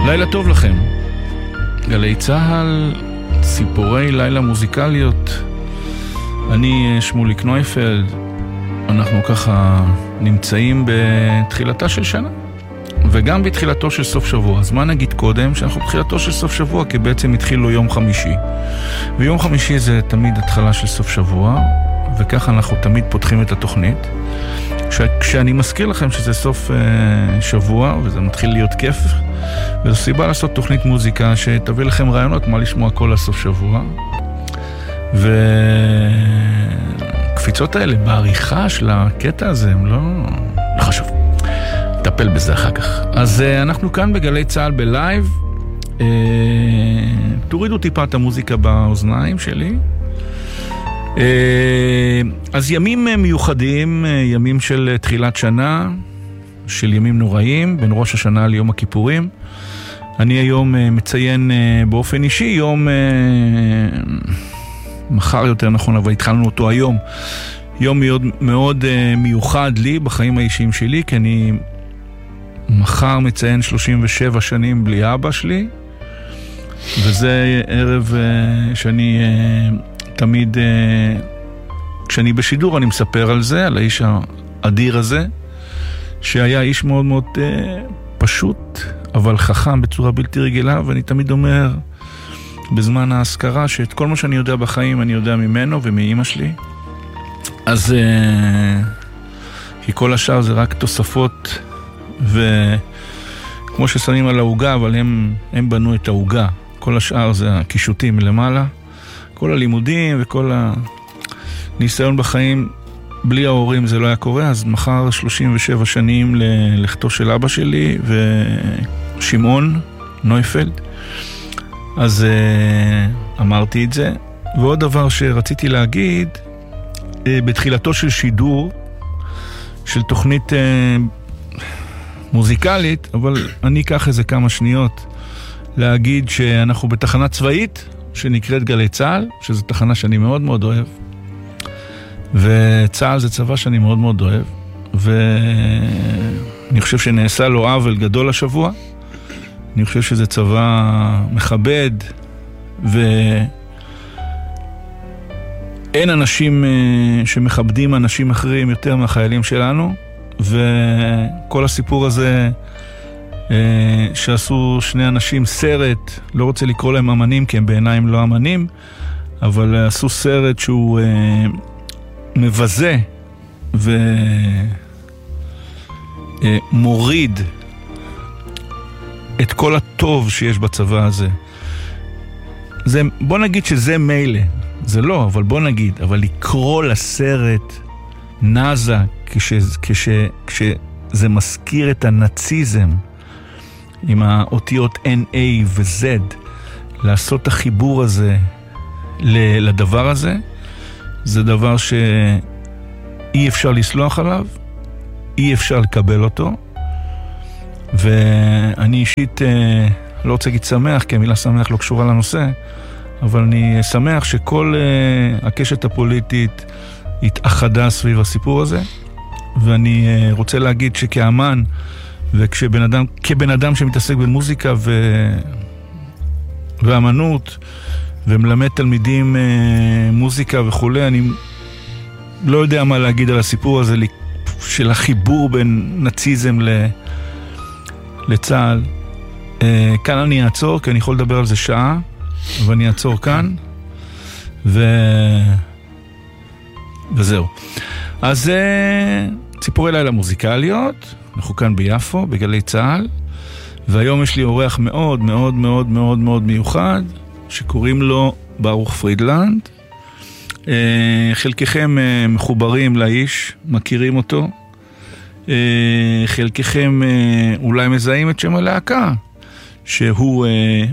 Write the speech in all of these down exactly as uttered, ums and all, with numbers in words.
לילה טוב לכם. גלי צהל, ציפורי לילה מוזיקליות. אני שמוליק נויפלד. אנחנו ככה נמצאים בתחילתה של שנה וגם בתחילתו של סוף שבוע. אז מה נגיד קודם? שאנחנו בתחילתו של סוף שבוע, כי בעצם התחילו יום חמישי, ויום חמישי זה תמיד התחלה של סוף שבוע, וככה אנחנו תמיד פותחים את התוכנית. כש, כשאני מזכיר לכם שזה סוף uh, שבוע וזה מתחיל להיות כיף, וזו סיבה לעשות תוכנית מוזיקה שתביא לכם רעיונות מה לשמוע כל הסוף שבוע. וקפיצות האלה בעריכה של הקטע הזה הם לא, לא חשוב, נטפל בזה אחר כך. אז uh, אנחנו כאן בגלי צהל בלייב. uh, תורידו טיפה את המוזיקה באוזניים שלי. אז ימים מיוחדים, ימים של תחילת שנה, של ימים נוראים, בין ראש השנה ליום הכיפורים. אני היום מציין באופן אישי יום, מחר יותר נכון, אבל התחלנו אותו היום, יום מאוד, מאוד מיוחד לי בחיים האישיים שלי, כי אני מחר מציין שלושים ושבע שנים בלי אבא שלי, וזה ערב שאני תמיד כשאני בשידור אני מספר על זה, על האיש האדיר הזה, שהיה איש מאוד מאוד פשוט אבל חכם בצורה בלתי רגילה. ואני תמיד אומר בזמן ההזכרה שאת כל מה שאני יודע בחיים אני יודע ממנו ומאמא שלי. אז כי כל השאר זה רק תוספות, וכמו ששמים על ההוגה, אבל הם, הם בנו את ההוגה. כל השאר זה הקישוטים מלמעלה, כל הלימודים וכל הניסיון בחיים. בלי ההורים זה לא היה קורה. אז מחר שלושים ושבע שנים ללכתו של אבא שלי ושמעון נויפלד. אז uh, אמרתי את זה. ועוד דבר שרציתי להגיד, uh, בתחילתו של שידור של תוכנית uh, מוזיקלית, אבל אני אקח איזה כמה שניות להגיד שאנחנו בתחנה צבאית שנקראת גלי צהל, שזו תחנה שאני מאוד מאוד אוהב, וצהל זה צבא שאני מאוד מאוד אוהב, ואני חושב שנעשה לו עוול גדול השבוע. אני חושב שזה צבא מכבד, ואין אנשים שמכבדים אנשים אחרים יותר מהחיילים שלנו. וכל הסיפור הזה שעשו שני אנשים סרט, לא רוצה לקרוא להם אמנים כי הם בעיניים לא אמנים, אבל עשו סרט שהוא מבזה ומוריד את כל הטוב שיש בצבא הזה. זה, בוא נגיד שזה מילא, זה לא, אבל בוא נגיד, אבל לקרוא לסרט נאזה כש, כש, כשזה מזכיר את הנאציזם עם האותיות N A ו-Z, לעשות את החיבור הזה לדבר הזה, זה דבר שאי אפשר לסלוח עליו, אי אפשר לקבל אותו. ואני אישית לא רוצה להגיד שמח, כי המילה שמח לא קשורה לנושא, אבל אני שמח שכל הקשת הפוליטית התאחדה סביב הסיפור הזה. ואני רוצה להגיד שכאמן, וכשבן אדם, כבן אדם שמתעסק במוזיקה ו... ואמנות, ומלמד תלמידים מוזיקה וכולי, אני לא יודע מה להגיד על הסיפור הזה של החיבור בין נאציזם ל... לצהל. כאן אני אעצור, כי אני יכול לדבר על זה שעה, אבל אני אעצור כאן, ו... וזהו. אז ציפורי לילה מוזיקליות, אנחנו כאן ביפו, בגלי צהל, והיום יש לי אורח מאוד מאוד מאוד מאוד מאוד מיוחד, שקוראים לו ברוך פרידלנד. חלקכם מחוברים לאיש, מכירים אותו, חלקכם אולי מזהים את שם הלהקה, שהוא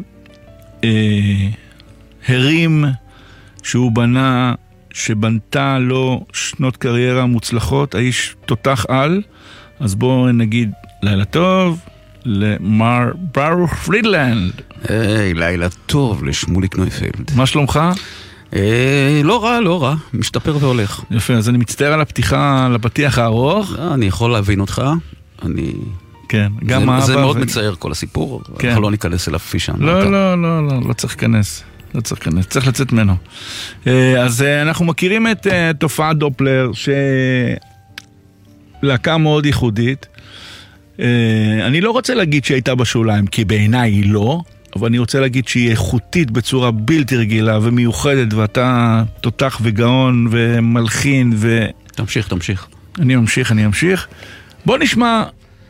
הרים, שהוא בנה, שבנתה לו שנות קריירה מוצלחות, האיש תותח על. אז בואו נגיד לילה טוב למר ברוך פרידלנד. היי, לילה טוב לשמוליק נויפלד. מה שלומך? לא רע, לא רע, משתפר והולך. יפה, אז אני מצטער על הפתיחה, על הפתיח הארוך. אני יכול להבין אותך, אני כן, גם זה, האבא... זה מאוד ו... מצער כל הסיפור, כן. אנחנו לא ניכנס אליו כפי שאמרת. לא, לא, לא, לא, לא צריך להיכנס. לא צריך להיכנס, צריך לצאת ממנו. אז אנחנו מכירים את תופעת דופלר, שלהקה מאוד ייחודית. אני לא רוצה להגיד שהיא הייתה בשוליים, כי בעיניי היא לא, אבל אני רוצה להגיד שהיא איכותית בצורה בלתי רגילה ומיוחדת, ואתה תותח וגאון ומלחין ו... תמשיך, תמשיך. אני ממשיך, אני אמשיך. בוא נשמע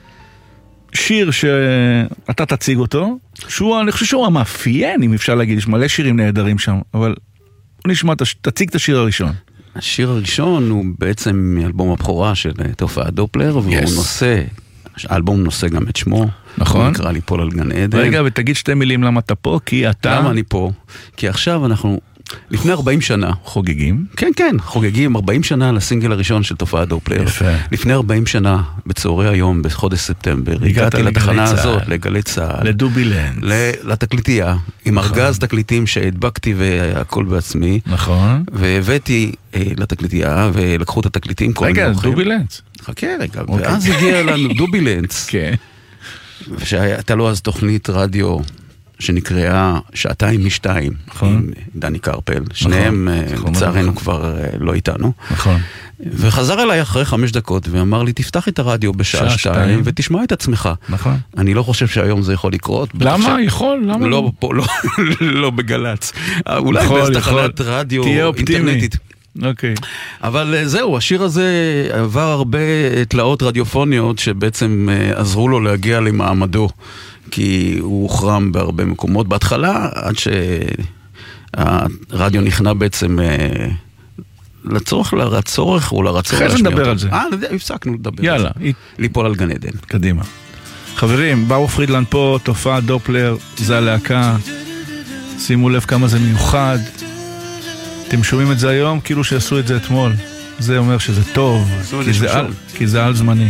שיר שאתה תציג אותו, שהוא, אני חושב שהוא המאפיין, אם אפשר להגיד, יש מלא שירים נהדרים שם, אבל בוא נשמע, תציג את השיר הראשון. השיר הראשון הוא בעצם מאלבום הבכורה של תופעת דופלר, והוא yes. נושא, האלבום נושא גם את שמו. נכון. הוא נקרא ליפול על גן עדן. רגע, ותגיד שתי מילים למה אתה פה, כי אתה... למה אני פה? כי עכשיו אנחנו... לפני ארבעים שנה. חוגגים? כן, כן, חוגגים ארבעים שנה לסינגל הראשון של תופעת דופלר. יפה. לפני ארבעים שנה, בצהרי היום, בחודש ספטמבר, הגעתי לתחנה הזאת, לגלי צהל. לדובילנד. לתקליטייה, עם ארגז תקליטים שהדבקתי והכל בעצמי. נכון. והבאתי לתקליטייה, ולקחו את התקליטים. רגע, דובילנד. חכה רגע, ואז הגיע לנו דובילנד. כן. ושהייתה לו אז תוכנית רדיו שנקראה שעתיים משתיים, עם דני קרפל, שניהם לצערנו כבר לא איתנו. נכון. וחזר אליי אחרי חמש דקות ואמר לי, תפתח את הרדיו בשעה שתיים ותשמע את עצמך. נכון. אני לא חושב שהיום זה יכול לקרות. למה? יכול? למה? לא, לא בגלץ. אולי בתחנת רדיו אינטרנטית. אוקיי. אבל זהו, השיר הזה עבר הרבה תלאות רדיופוניות שבעצם עזרו לו להגיע למעמדו, כי הוא הוחרם בהרבה מקומות. בהתחלה, עד שהרדיו נכנע בעצם לצורך, לצורך או לרצורך. אחרי זה נדבר על זה. אה, הפסקנו לדבר. יאללה. ליפול על גן עדן. קדימה. חברים, באו פרידלנד פה, תופעת דופלר, זה הלהקה. שימו לב כמה זה מיוחד. אתם שומעים את זה היום כאילו שעשו את זה אתמול. זה אומר שזה טוב, כי זה על, כי זה על זמני.